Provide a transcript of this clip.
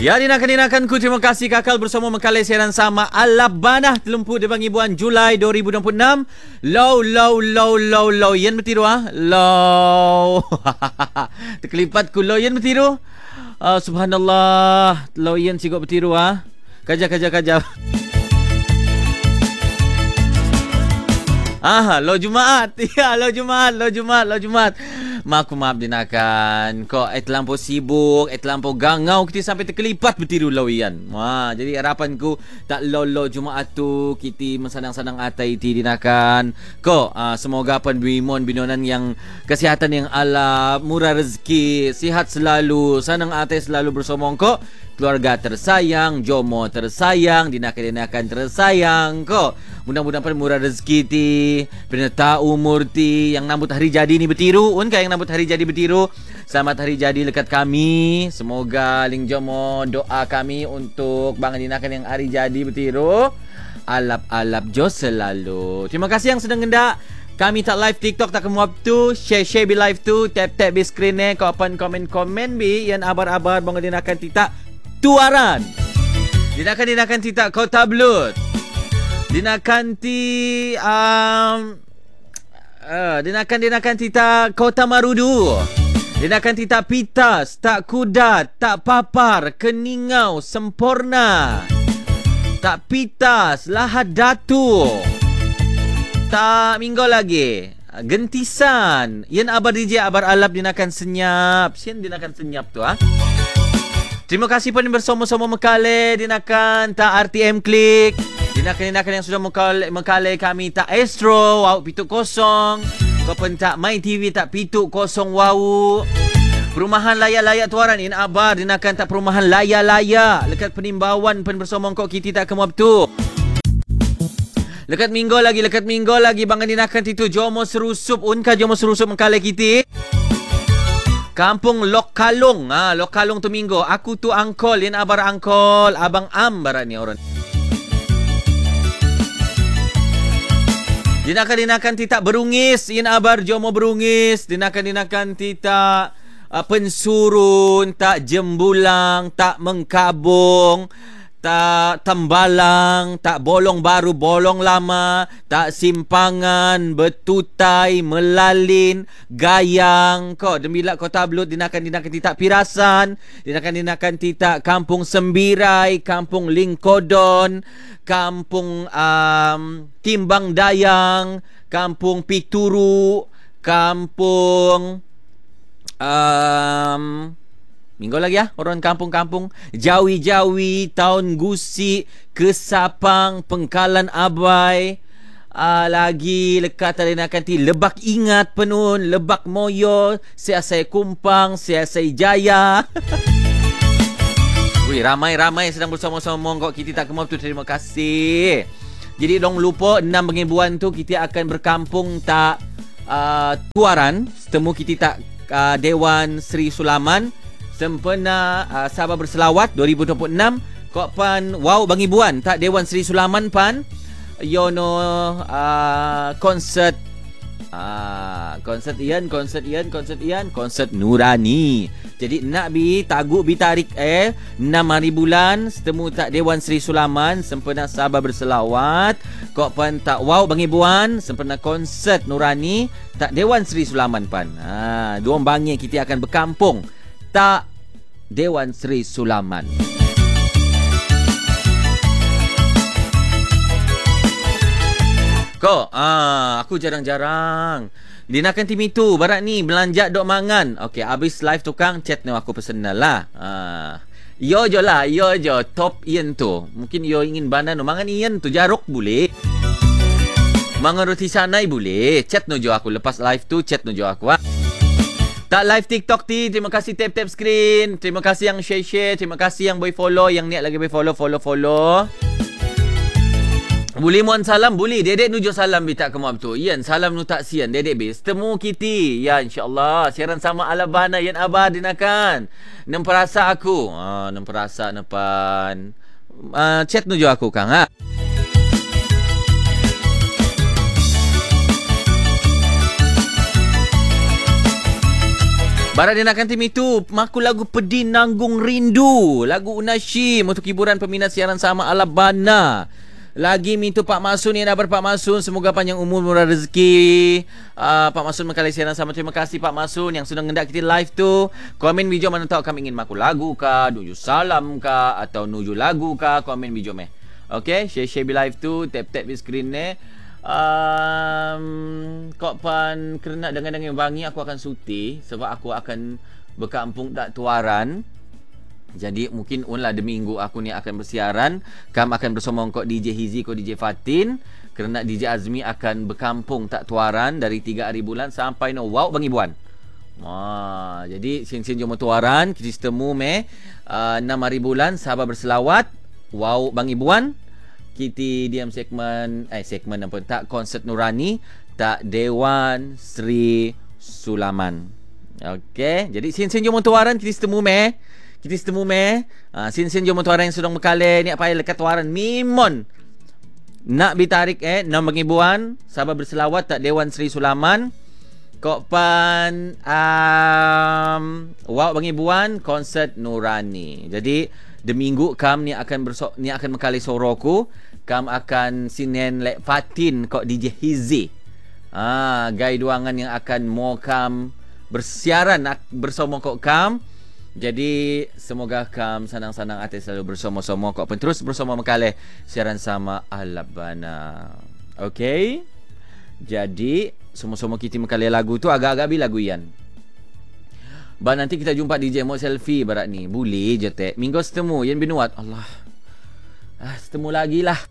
Ya, dinakan ku terima kasih kakal bersama mengkalai siaran sama Alabana telumpu di bulan Julai 2026. Low. Yen bertiru Low. Terkelipat ku low yen bertiru. Subhanallah. Low yen sigok bertiru Kaja. Lo Jumaat. Ya, lo Jumaat. Maaf dinakan. Kok terlampau sibuk, terlampau gangau kita sampai terkelipat bertiru lawian. Jadi harapanku tak lo Jumaat tu kita mensadang-sadang atai ti dinakan. Semoga penbimon binonan yang kesihatan yang ala, murah rezeki, sihat selalu, sanang atai selalu bersama ko. Keluarga tersayang, jomo tersayang, dinakan tersayang ko. Mudah-mudahan murah rezeki ti, peneta umur ti yang nambut hari jadi ni bertiru. Yang nambut hari jadi bertiru. Selamat hari jadi lekat kami. Semoga ling jomo doa kami untuk bang dinakan yang hari jadi bertiru. Alap jo selalu. Terima kasih yang sedang ngendak. Kami tak live TikTok tak kemuap tu. Share bi live tu. Tap bi screen ni. Kau open komen bi. Yang abar-abar bang dinakan titak tuaran. Dinakan titak kota Blut. Dinakan tita Kota Marudu. Dinakan tita Pitas, tak Kudat, tak Papar, Keningau, Sempurna. Tak Pitas, Lahad Datu. Tak minggu lagi. Gentisan. Yen abar DJ abar alap dinakan senyap. Sian dinakan senyap tu Terima kasih pun bersama-sama mekale dinakan tak RTM Klik. Dinakan yang sudah mengkalai kami tak Astro Wow Pituk Kosong. Kau pun tak My TV tak Pituk Kosong Wow. Perumahan layak-layak tuaran in abar dinakan tak perumahan layak-layak. Lekat penimbawan pen bersama kau kita tak kemuap tu. Lekat minggu lagi bangan dinakan titu Jomo Serusup unka Jomo Serusup mengkalai kita. Kampung Lok Kalong. Lok Kalong tu minggu. Aku tu angkol in abar angkol Abang Am barat ni orang. Dinakan titak Berungis, in abar Jomo Berungis. Dinakan titak Pensurun, tak Jembulang, tak Mengkabung, tak Tembalang, tak Bolong Baru, Bolong Lama, tak Simpangan, Betutai, Melalin, Gayang. Dembilak Kota Blut. Dinakan titak Pirasan. Dinakan titak Kampung Sembirai, Kampung Lingkodon, Kampung Timbang Dayang, Kampung Pituru, Kampung minggu lagi orang kampung-kampung Jawi, Taun Gusi, Kesapang, Pengkalan Abai. Lagi lekat dinakan ti Lebak Ingat Penun, Lebak Moyo, Siasai Kumpang, Siasai Jaya. Ramai sedang bersama-sama monggok kita tak kemau tu. Terima kasih. Jadi dong lupa 6 pengibuan tu kita akan berkampung tak tuaran. Setemu kita tak Dewan Sri Sulaman sempena Sabah Berselawat 2026. Kok pan wow bangibuan tak Dewan Sri Sulaman pan yono konsert konsert Nurani. Jadi nak taguk tarik 6 hari bulan setemu tak Dewan Sri Sulaman sempena Sabah Berselawat. Kok pan tak wow bangibuan sempena konsert Nurani tak Dewan Sri Sulaman pan. Dua bangi kita akan berkampung tak Dewan Sri Sulaman. Aku jarang-jarang dinakan tim itu barat ni belanja dok mangan. Okey, habis live tukang chat ni aku personal lah. Yo jo top ian tu. Mungkin yo ingin banan mangan ian tu jaruk boleh. Mangan roti sanai boleh. Chat no jo aku lepas live tu chat no jo aku. Tak live TikTok ti. Terima kasih tap screen. Terima kasih yang share. Terima kasih yang boy follow, yang niat lagi boy follow. Boleh mohon salam, boleh. Dedek nuju salam bi tak kemuap tu. Yan salam nu tak sian dedek bis. Temu kita. Ya insya-Allah siaran sama Alabana yan abah dinakan. Nem perasa aku. Nem perasa nepan. Chat nuju aku Kang Barat dia nakkan tim itu maku lagu Pedih Nanggung Rindu, lagu Unasyim untuk hiburan peminat siaran sama Alabana. Lagi mintu Pak Masun ni, dapat Pak Masun, semoga panjang umur, murah rezeki. Pak Masun mengkali siaran sama. Terima kasih Pak Masun yang sudah ngendak kita live tu. Komen video mana tahu kami ingin maku lagu kah, nuju salam kah, atau nuju lagu kah, komen video meh. Okay, share live tu, tap di screen ni. Kok pan kerana dengan bangi aku akan cuti sebab aku akan berkampung tak Tuaran. Jadi mungkin unlah demi minggu aku ni akan bersiaran. Kam akan bersama kok DJ Hizi, kok DJ Fatin. Kerana DJ Azmi akan berkampung tak Tuaran dari 3 hari bulan sampai no wow bangi buan. Jadi sin-sin jom Tuaran kita temu 6 hari bulan sabar berselawat. Wow bangi buan. Kita diam segmen apa tak konsert Nurani, tak Dewan Sri Sulaman. Okey, jadi sin-sin jom Tuaran kita temu Kita setemu sin-sin jom Tuaran yang sedang mekale ni apa yang lekat Tuaran mimon. Nak bitarik nam bagi buan, sabar berselawat tak Dewan Sri Sulaman. Kok pan wow bagi buan konsert Nurani. Jadi deminggu kam ni akan mekale soroku. Kam akan sinen lek Fatin kok DJ Hizi. Gai duangan yang akan mau kam bersiaran bersama kok kam. Jadi semoga kam sanang-sanang hati selalu bersama-sama kok terus bersama mekale siaran sama Alabana. Okey. Jadi sama-sama kita mekale lagu tu agak-agak bi lagu Ian. Nanti kita jumpa DJ Mo Selfie barat ni. Boleh je tek. Minggu setemu Ian Binuat. Allah. Setemu lagi lah.